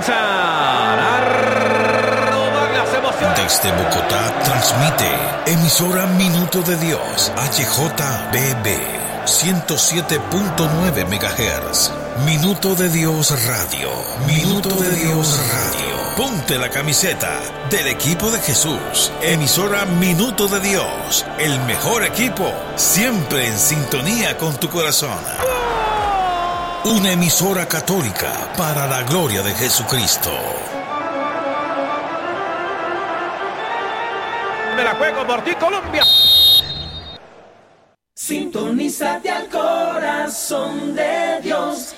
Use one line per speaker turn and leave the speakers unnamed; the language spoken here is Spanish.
comienzan a rodar las emociones.
Desde Bogotá transmite emisora Minuto de Dios, HJBB 107.9 MHz. Minuto de Dios Radio. Minuto de Dios Radio. Ponte la camiseta del equipo de Jesús. Emisora Minuto de Dios. El mejor equipo, siempre en sintonía con tu corazón. Una emisora católica para la gloria de Jesucristo.
Me la juego por ti, Colombia.
Sintonízate al corazón de Dios,